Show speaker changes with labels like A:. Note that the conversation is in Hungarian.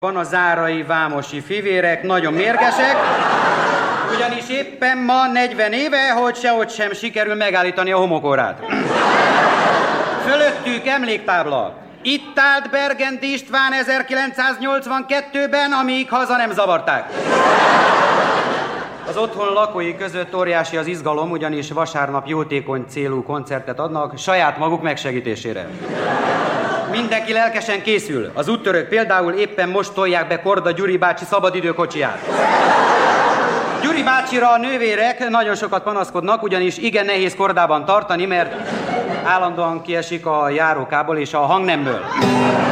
A: Van a zárai vámosi fivérek, nagyon mérgesek, ugyanis éppen ma 40 éve, hogy sehogy sem sikerül megállítani a homokórát. Fölöttük emléktábla. Itt állt Bergendi István 1982-ben, amíg haza nem zavarták. Az otthon lakói között óriási az izgalom, ugyanis vasárnap jótékony célú koncertet adnak saját maguk megsegítésére. Mindenki lelkesen készül. Az úttörők például éppen most tolják be Korda Gyuri bácsi szabadidőkocsiját. Gyuri bácsira a nővérek nagyon sokat panaszkodnak, ugyanis igen nehéz kordában tartani, mert állandóan kiesik a járókából és a hangnemből.